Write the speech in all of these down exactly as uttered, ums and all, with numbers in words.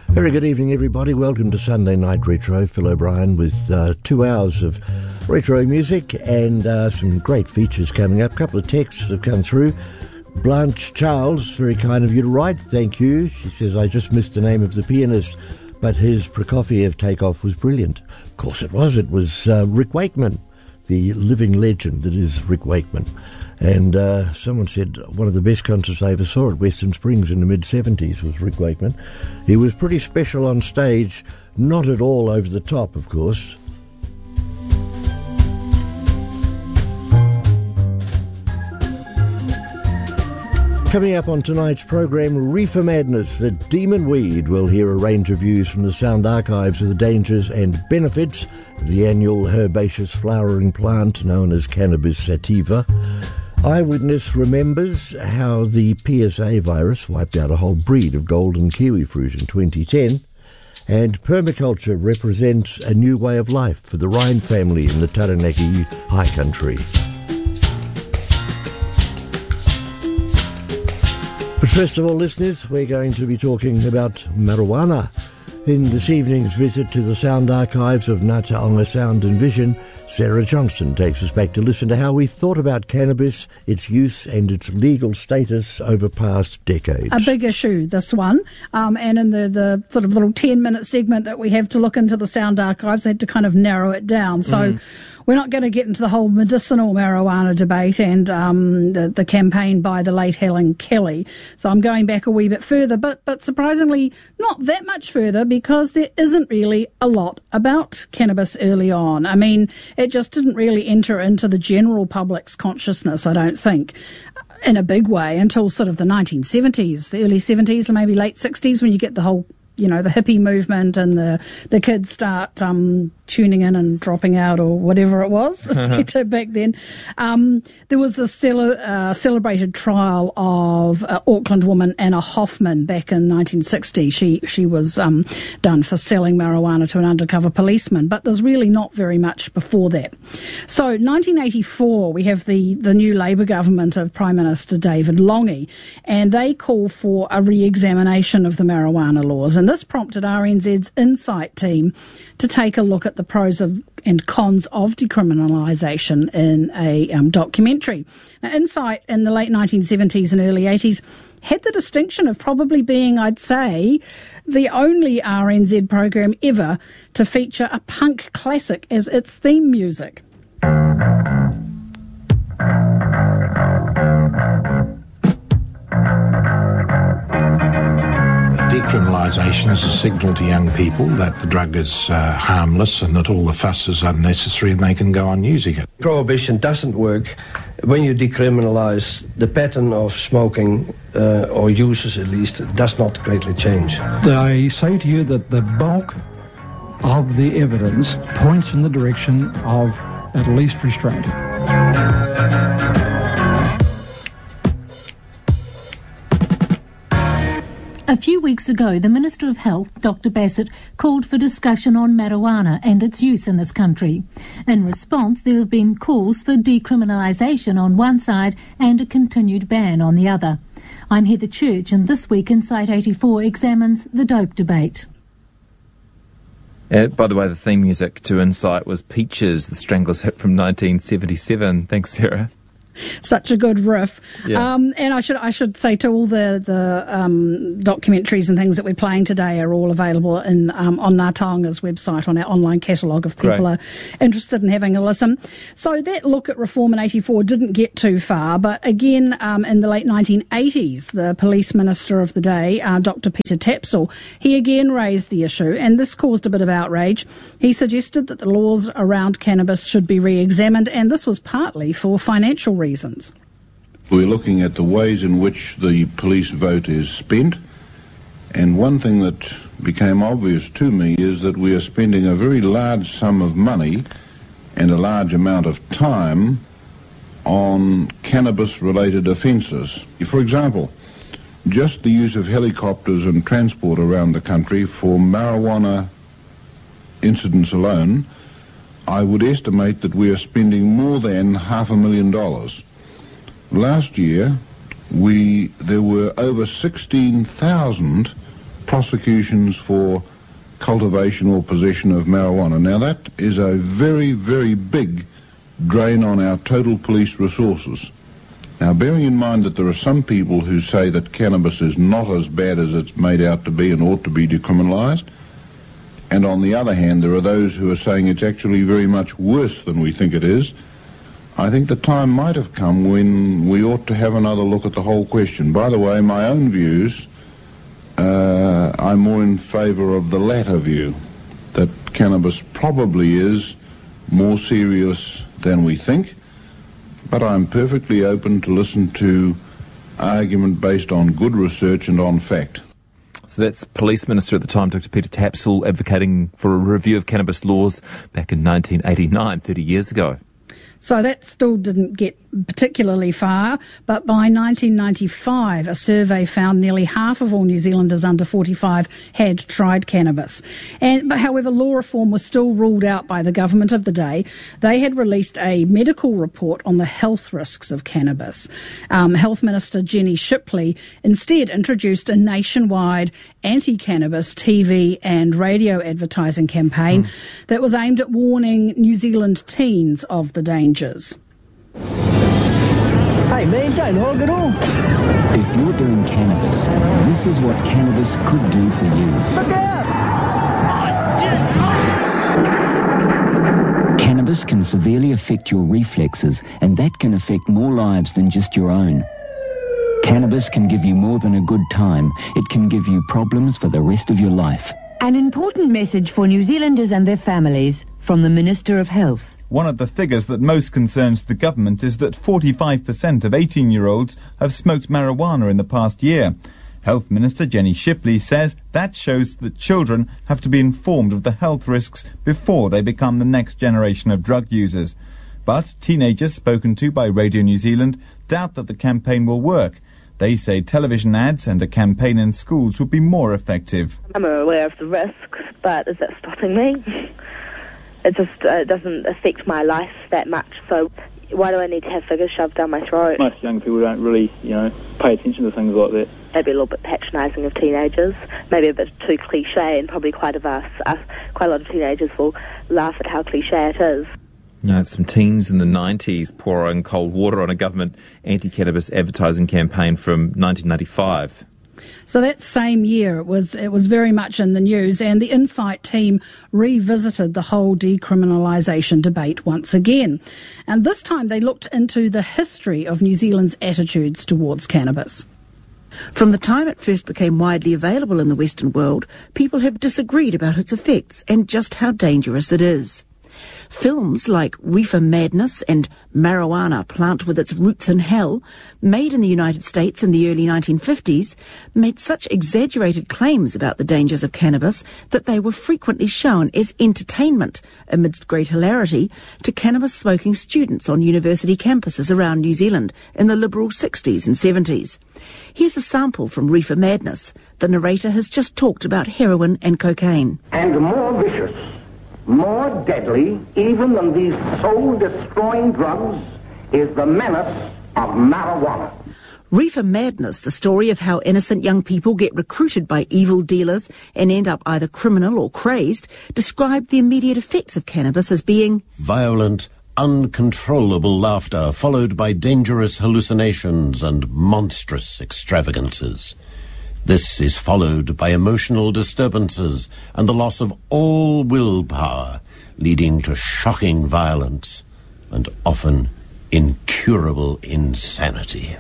Very good evening, everybody. Welcome to Sunday Night Retro. Phil O'Brien with uh, two hours of retro music and uh, some great features coming up. A couple of texts have come through. Blanche Charles, very kind of you to write. Thank you. She says, I just missed the name of the pianist, but his Prokofiev takeoff was brilliant. Of course it was. It was uh, Rick Wakeman, the living legend that is Rick Wakeman. And uh, someone said one of the best concerts I ever saw at Western Springs in the mid-seventies was Rick Wakeman. He was pretty special on stage, not at all over the top, of course. Coming up on tonight's programme, Reefer Madness, the Demon Weed. We'll hear a range of views from the sound archives of the dangers and benefits of the annual herbaceous flowering plant known as Cannabis sativa. Eyewitness remembers how the P S A virus wiped out a whole breed of golden kiwi fruit in twenty ten. And permaculture represents a new way of life for the Rhine family in the Taranaki high country. But first of all, listeners, we're going to be talking about marijuana. In this evening's visit to the sound archives of Ngā Taonga Sound and Vision, Sarah Johnston takes us back to listen to how we thought about cannabis, its use and its legal status over past decades. A big issue, this one. Um, and in the, the sort of little ten-minute segment that we have to look into the sound archives, I had to kind of narrow it down. So mm. we're not going to get into the whole medicinal marijuana debate and um, the, the campaign by the late Helen Kelly. So I'm going back a wee bit further, but, but surprisingly not that much further, because there isn't really a lot about cannabis early on. I mean, it just didn't really enter into the general public's consciousness, I don't think, in a big way until sort of the nineteen seventies, the early seventies, or maybe late sixties, when you get the whole, you know, the hippie movement and the, the kids start um, tuning in and dropping out, or whatever it was back then. Um, there was a cele- uh, celebrated trial of uh, Auckland woman Anna Hoffman back in nineteen sixty. She she was um, done for selling marijuana to an undercover policeman, but there's really not very much before that. So nineteen eighty-four, we have the, the new Labour government of Prime Minister David Lange, and they call for a re-examination of the marijuana laws. And this prompted R N Z's Insight team to take a look at the pros of, and cons of decriminalisation in a um, documentary. Now, Insight in the late nineteen seventies and early eighties had the distinction of probably being, I'd say, the only R N Z program ever to feature a punk classic as its theme music. Decriminalisation is a signal to young people that the drug is uh, harmless and that all the fuss is unnecessary and they can go on using it. Prohibition doesn't work. When you decriminalise, the pattern of smoking, uh, or uses at least, does not greatly change. I say to you that the bulk of the evidence points in the direction of at least restraint. A few weeks ago, the Minister of Health, Doctor Bassett, called for discussion on marijuana and its use in this country. In response, there have been calls for decriminalisation on one side and a continued ban on the other. I'm Heather Church, and this week Insight eighty-four examines the dope debate. Uh, by the way, the theme music to Insight was Peaches, the Stranglers hit from nineteen seventy-seven. Thanks, Sarah. Such a good riff. Yeah. Um, and I should I should say to all the, the um, documentaries and things that we're playing today are all available in um, on Ngā Taonga's website, on our online catalogue, if people Great. are interested in having a listen. So that look at reform in eighty-four didn't get too far, but again, um, in the late nineteen eighties, the police minister of the day, uh, Doctor Peter Tapsell, he again raised the issue, and this caused a bit of outrage. He suggested that the laws around cannabis should be re-examined, and this was partly for financial reasons. Reasons. We're looking at the ways in which the police vote is spent, and one thing that became obvious to me is that we are spending a very large sum of money and a large amount of time on cannabis-related offences. For example, just the use of helicopters and transport around the country for marijuana incidents alone, I would estimate that we are spending more than half a million dollars. Last year, we there were over sixteen thousand prosecutions for cultivation or possession of marijuana. Now that is a very, very big drain on our total police resources. Now, bearing in mind that there are some people who say that cannabis is not as bad as it's made out to be and ought to be decriminalised, and on the other hand, there are those who are saying it's actually very much worse than we think it is, I think the time might have come when we ought to have another look at the whole question. By the way, my own views, uh, I'm more in favour of the latter view, that cannabis probably is more serious than we think, but I'm perfectly open to listen to argument based on good research and on fact. So that's Police Minister at the time, Doctor Peter Tapsell, advocating for a review of cannabis laws back in nineteen eighty-nine, thirty years ago. So that still didn't get particularly far, but by nineteen ninety-five, a survey found nearly half of all New Zealanders under forty-five had tried cannabis. And, but however, law reform was still ruled out by the government of the day. They had released a medical report on the health risks of cannabis. Um, Health Minister Jenny Shipley instead introduced a nationwide anti-cannabis T V and radio advertising campaign hmm. that was aimed at warning New Zealand teens of the dangers. Hey man, don't hog it all. If you're doing cannabis, this is what cannabis could do for you. Look out! Cannabis can severely affect your reflexes, and that can affect more lives than just your own. Cannabis can give you more than a good time. It can give you problems for the rest of your life. An important message for New Zealanders and their families from the Minister of Health. One of the figures that most concerns the government is that forty-five percent of eighteen-year-olds have smoked marijuana in the past year. Health Minister Jenny Shipley says that shows that children have to be informed of the health risks before they become the next generation of drug users. But teenagers spoken to by Radio New Zealand doubt that the campaign will work. They say television ads and a campaign in schools would be more effective. I'm aware of the risks, but is that stopping me? It just uh, doesn't affect my life that much, so why do I need to have figures shoved down my throat? Most young people don't really, you know, pay attention to things like that. Maybe a little bit patronising of teenagers, maybe a bit too cliche, and probably quite a vast, uh, quite a lot of teenagers will laugh at how cliche it is. You know, some teens in the nineties pouring cold water on a government anti-cannabis advertising campaign from nineteen ninety-five. So that same year, it was it was very much in the news, and the Insight team revisited the whole decriminalisation debate once again. And this time they looked into the history of New Zealand's attitudes towards cannabis. From the time it first became widely available in the Western world, people have disagreed about its effects and just how dangerous it is. Films like Reefer Madness and Marijuana, Plant with Its Roots in Hell, made in the United States in the early nineteen fifties, made such exaggerated claims about the dangers of cannabis that they were frequently shown as entertainment, amidst great hilarity, to cannabis-smoking students on university campuses around New Zealand in the liberal sixties and seventies. Here's a sample from Reefer Madness. The narrator has just talked about heroin and cocaine. And more vicious, more deadly, even than these soul-destroying drugs, is the menace of marijuana. Reefer Madness, the story of how innocent young people get recruited by evil dealers and end up either criminal or crazed, described the immediate effects of cannabis as being violent, uncontrollable laughter followed by dangerous hallucinations and monstrous extravagances. This is followed by emotional disturbances and the loss of all willpower, leading to shocking violence and often incurable insanity.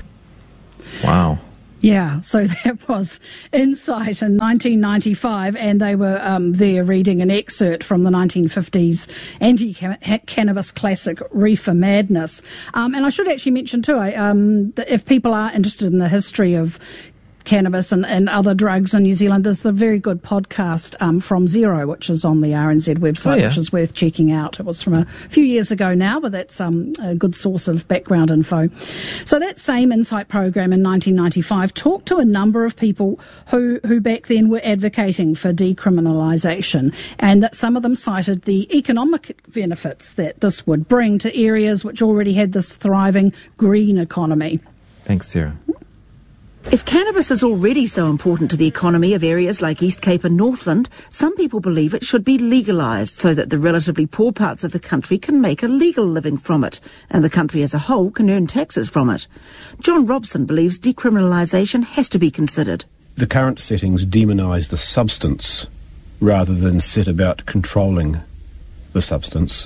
Wow. Yeah, so that was Insight in nineteen ninety-five, and they were um, there reading an excerpt from the nineteen fifties anti-cannabis classic Reefer Madness. Um, and I should actually mention too, I, um, that if people are interested in the history of cannabis and, and other drugs in New Zealand, there's a very good podcast um, from Zero, which is on the R N Z website, oh, yeah. which is worth checking out. It was from a few years ago now, but that's um, a good source of background info. So that same Insight program in nineteen ninety-five talked to a number of people who, who back then were advocating for decriminalisation, and that some of them cited the economic benefits that this would bring to areas which already had this thriving green economy. Thanks, Sarah. If cannabis is already so important to the economy of areas like East Cape and Northland, some people believe it should be legalised so that the relatively poor parts of the country can make a legal living from it, and the country as a whole can earn taxes from it. John Robson believes decriminalisation has to be considered. The current settings demonise the substance rather than set about controlling the substance,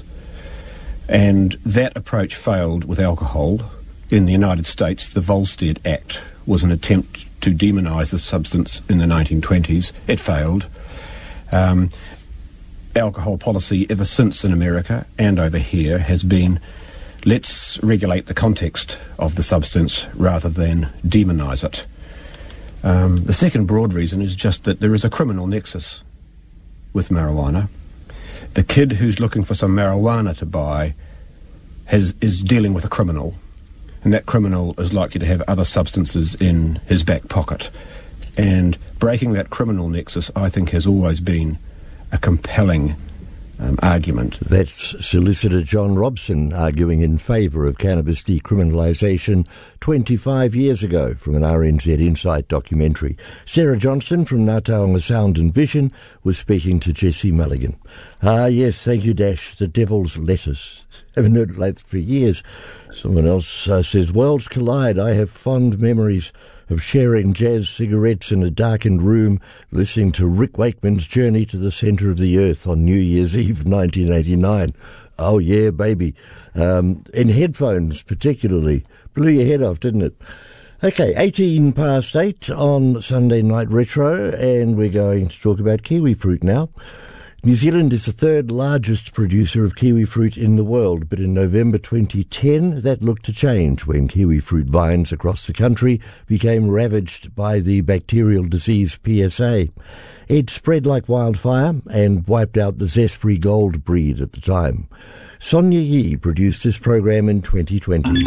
and that approach failed with alcohol. In the United States, the Volstead Act was an attempt to demonise the substance in the nineteen twenties. It failed. Um, alcohol policy ever since in America and over here has been, let's regulate the context of the substance rather than demonise it. Um, the second broad reason is just that there is a criminal nexus with marijuana. The kid who's looking for some marijuana to buy has, is dealing with a criminal, and that criminal is likely to have other substances in his back pocket. And breaking that criminal nexus, I think, has always been a compelling um, argument. That's Solicitor John Robson arguing in favour of cannabis decriminalisation twenty-five years ago from an R N Z Insight documentary. Sarah Johnson from Ngā Taonga Sound and Vision was speaking to Jesse Mulligan. Ah, yes, thank you, Dash. The Devil's Lettuce. Haven't heard it like for years. Someone else uh, says, worlds collide. I have fond memories of sharing jazz cigarettes in a darkened room, listening to Rick Wakeman's Journey to the Centre of the Earth on New Year's Eve nineteen eighty-nine. Oh, yeah, baby. Um, in headphones, particularly. Blew your head off, didn't it? Okay, eighteen past eight on Sunday Night Retro, and we're going to talk about kiwi fruit now. New Zealand is the third largest producer of kiwi fruit in the world, but in November twenty ten, that looked to change when kiwi fruit vines across the country became ravaged by the bacterial disease P S A. It spread like wildfire and wiped out the Zespri Gold breed at the time. Sonia Yee produced this program in twenty twenty.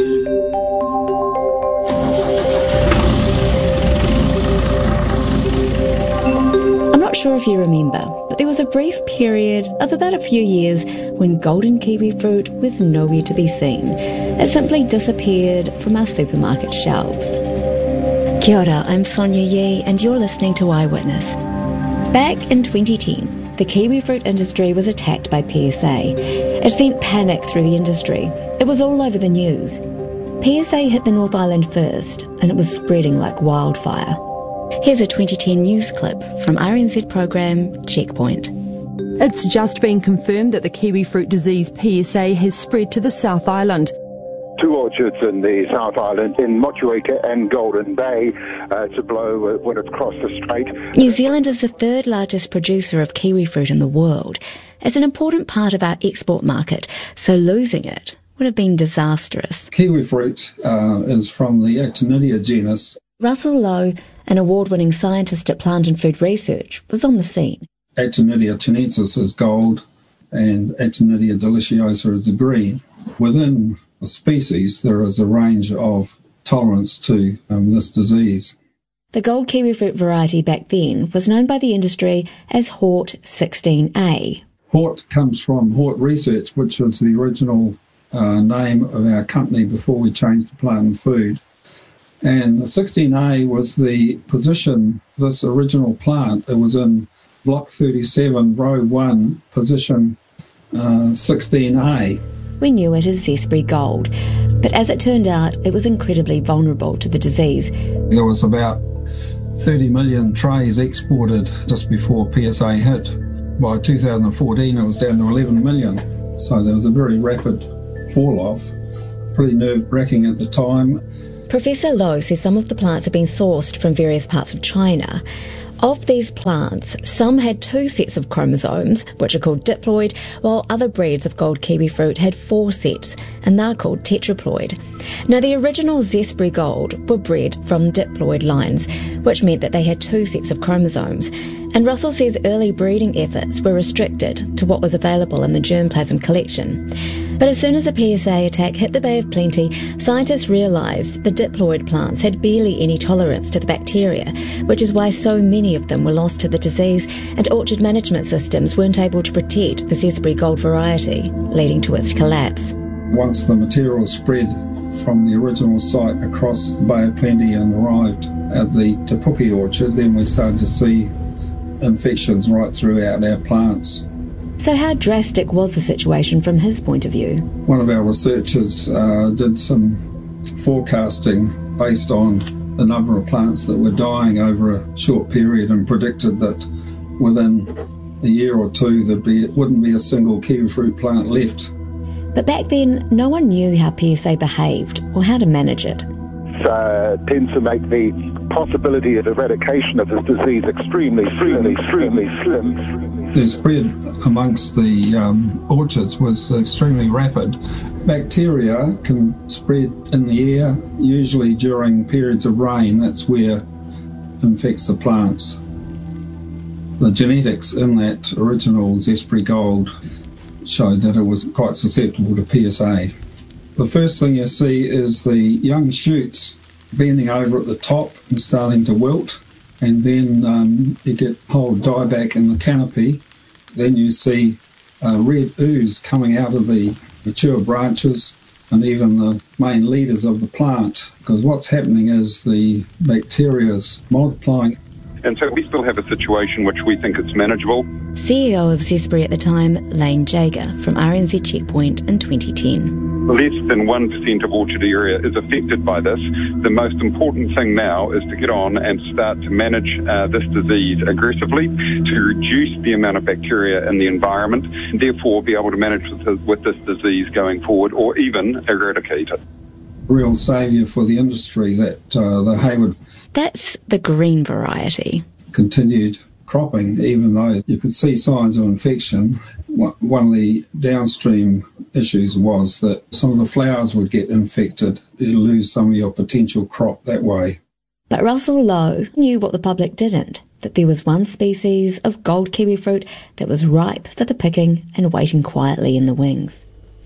I'm not sure if you remember, but there was a brief period of about a few years when golden kiwi fruit was nowhere to be seen. It simply disappeared from our supermarket shelves. Kia ora, I'm Sonia Yee and you're listening to Eyewitness. Back in twenty ten, the kiwi fruit industry was attacked by P S A. It sent panic through the industry. It was all over the news. P S A hit the North Island first, and it was spreading like wildfire. Here's a twenty ten news clip from R N Z program Checkpoint. It's just been confirmed that the kiwi fruit disease P S A has spread to the South Island. Two orchards in the South Island, in Motueka and Golden Bay, uh, to blow uh, when it's crossed the strait. New Zealand is the third largest producer of kiwi fruit in the world. It's an important part of our export market, so losing it would have been disastrous. Kiwi fruit uh, is from the Actinidia genus. Russell Lowe, an award-winning scientist at Plant and Food Research, was on the scene. Actinidia chinensis is gold and Actinidia deliciosa is the green. Within a species, there is a range of tolerance to um, this disease. The gold kiwi fruit variety back then was known by the industry as Hort sixteen A. Hort comes from Hort Research, which was the original uh, name of our company before we changed to Plant and Food. And sixteen A was the position, this original plant, it was in block thirty-seven, row one, position uh, sixteen A. We knew it as Zespri Gold, but as it turned out, it was incredibly vulnerable to the disease. There was about thirty million trays exported just before P S A hit. By two thousand fourteen, it was down to eleven million. So there was a very rapid fall-off, pretty nerve-wracking at the time. Professor Lowe says some of the plants have been sourced from various parts of China. Of these plants, some had two sets of chromosomes, which are called diploid, while other breeds of gold kiwi fruit had four sets, and they're called tetraploid. Now, the original Zespri Gold were bred from diploid lines, which meant that they had two sets of chromosomes. And Russell says early breeding efforts were restricted to what was available in the germplasm collection. But as soon as the P S A attack hit the Bay of Plenty, scientists realised the diploid plants had barely any tolerance to the bacteria, which is why so many of them were lost to the disease, and orchard management systems weren't able to protect the Zespri Gold variety, leading to its collapse. Once the material spread from the original site across the Bay of Plenty and arrived at the Te Puke orchard, then we started to see infections right throughout our plants. So how drastic was the situation from his point of view? One of our researchers uh, did some forecasting based on the number of plants that were dying over a short period and predicted that within a year or two there be, wouldn't be a single kiwifruit plant left. But back then, no one knew how P S A behaved or how to manage it. Uh, tends to make the possibility of eradication of this disease extremely, extremely, extremely slim. The spread amongst the um, orchards was extremely rapid. Bacteria can spread in the air, usually during periods of rain. That's where it infects the plants. The genetics in that original Zespri Gold showed that it was quite susceptible to P S A. The first thing you see is the young shoots bending over at the top and starting to wilt, and then um, you get whole dieback in the canopy. Then you see uh, red ooze coming out of the mature branches and even the main leaders of the plant, because what's happening is the bacteria is multiplying. And so we still have a situation which we think is manageable. C E O of Zespri at the time, Lane Jager, from R N Z Checkpoint in twenty ten. Less than one percent of orchard area is affected by this. The most important thing now is to get on and start to manage uh, this disease aggressively, to reduce the amount of bacteria in the environment, and therefore be able to manage with, the, with this disease going forward, or even eradicate it. Real saviour for the industry, that uh, the Hayward... That's the green variety. ...continued cropping, even though you could see signs of infection. One of the downstream issues was that some of the flowers would get infected. You lose some of your potential crop that way. But Russell Lowe knew what the public didn't, that there was one species of gold kiwifruit that was ripe for the picking and waiting quietly in the wings.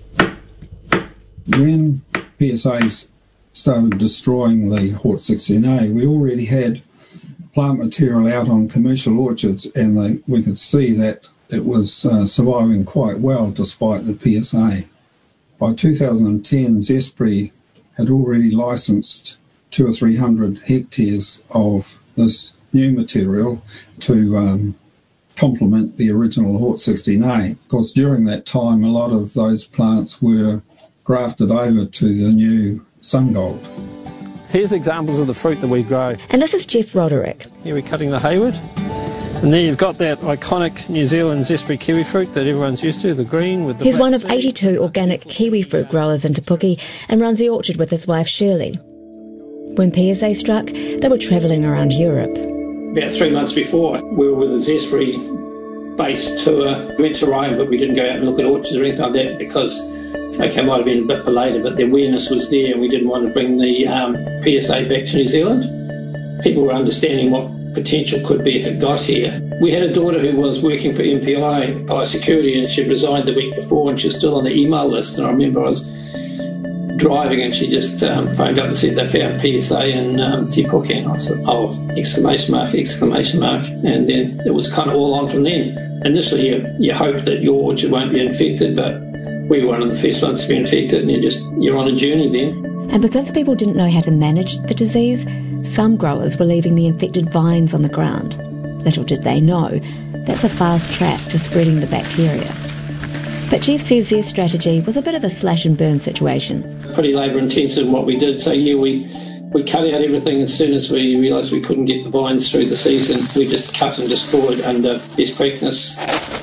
When P S As started destroying the Hort sixteen A, we already had plant material out on commercial orchards, and they, we could see that it was uh, surviving quite well despite the P S A. By two thousand ten, Zespri had already licensed two or three hundred hectares of this new material to um, complement the original Hort sixteen A. Of course, during that time, a lot of those plants were grafted over to the new Sungold. Here's examples of the fruit that we grow. And this is Jeff Roderick. Here we're cutting the Hayward. And there you've got that iconic New Zealand Zespri kiwi fruit that everyone's used to, the green with the He's one of seed. eighty-two organic kiwi fruit growers in Te Puke and runs the orchard with his wife Shirley. When P S A struck, they were travelling around Europe. About three months before, we were with a Zespri-based tour. We went to Rome, but we didn't go out and look at orchards or anything like that because, okay, it might have been a bit belated, but the awareness was there and we didn't want to bring the um, P S A back to New Zealand. People were understanding what potential could be if it got here. We had a daughter who was working for M P I Biosecurity, and she resigned the week before and she was still on the email list. And I remember I was driving and she just um, phoned up and said they found P S A in um, Te Puke. And I said, oh, exclamation mark, exclamation mark. And then it was kind of all on from then. Initially you, you hope that your orchard won't be infected, but we were one of the first ones to be infected, and you just, you're on a journey then. And because people didn't know how to manage the disease, some growers were leaving the infected vines on the ground. Little did they know, that's a fast track to spreading the bacteria. But Jeff says their strategy was a bit of a slash and burn situation. Pretty labour intensive in what we did, so yeah, we, we cut out everything as soon as we realised we couldn't get the vines through the season. We just cut and destroyed under best practice.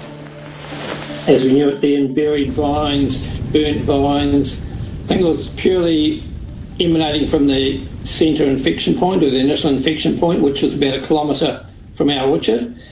As we knew it then, buried vines, burnt vines. I think it was purely emanating from the centre infection point, or the initial infection point, which was about a kilometre from our orchard.